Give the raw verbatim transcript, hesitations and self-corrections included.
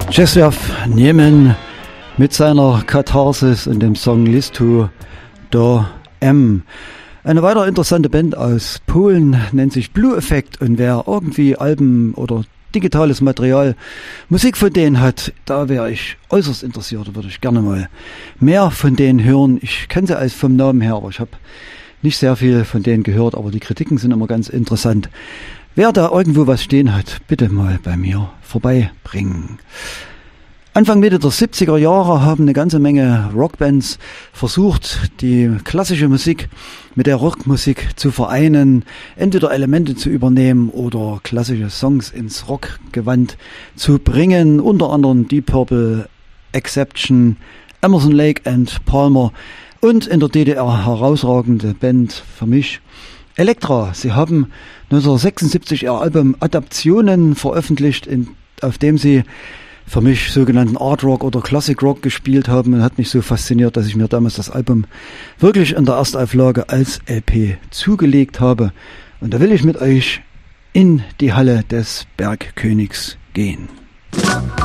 Czesław Niemen mit seiner Katharsis und dem Song Listu do M. Eine weitere interessante Band aus Polen nennt sich Blue Effect, und wer irgendwie Alben oder digitales Material, Musik von denen hat, da wäre ich äußerst interessiert, würde ich gerne mal mehr von denen hören. Ich kenne sie als vom Namen her, aber ich habe nicht sehr viel von denen gehört, aber die Kritiken sind immer ganz interessant. Wer da irgendwo was stehen hat, bitte mal bei mir vorbeibringen. Anfang Mitte der siebziger Jahre haben eine ganze Menge Rockbands versucht, die klassische Musik mit der Rockmusik zu vereinen, entweder Elemente zu übernehmen oder klassische Songs ins Rockgewand zu bringen, unter anderem Deep Purple, Exception, Emerson, Lake and Palmer und in der D D R herausragende Band für mich Elektra. Sie haben neunzehnhundertsechsundsiebzig ihr Album Adaptionen veröffentlicht, in, auf dem sie für mich sogenannten Art Rock oder Classic Rock gespielt haben, und hat mich so fasziniert, dass ich mir damals das Album wirklich in der Erstauflage als L P zugelegt habe. Und da will ich mit euch in die Halle des Bergkönigs gehen.